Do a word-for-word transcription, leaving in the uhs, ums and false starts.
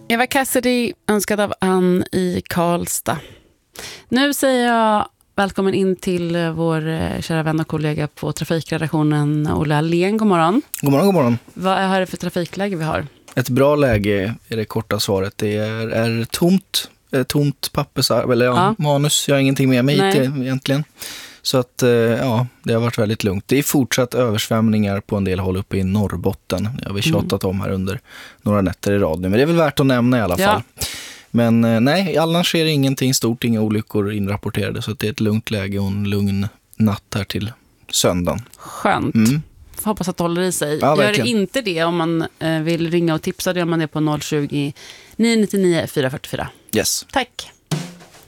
Eva Cassidy önskad av Ann i Karlstad. Nu säger jag välkommen in till vår kära vän och kollega på trafikredaktionen Olle Allén. God morgon. God morgon, god morgon. Vad är det för trafikläge vi har? Ett bra läge är det korta svaret. Det är, är tomt, är tomt pappersar, eller ja, ja. manus. Jag har ingenting med mig hit egentligen. Så att ja, det har varit väldigt lugnt. Det är fortsatt översvämningar på en del håll uppe i Norrbotten. Jag har vi tjatat mm. om här under några nätter i radio. Men det är väl värt att nämna i alla fall. Ja. Men nej, annars är det ingenting stort, inga olyckor inrapporterade. Så att det är ett lugnt läge och en lugn natt här till söndagen. Skönt. Mm. Hoppas att det håller i sig. Ja, gör det inte det om man vill ringa och tipsa. Då gör man det på noll tjugo, nio nio nio, fyra fyra fyra. Yes. Tack.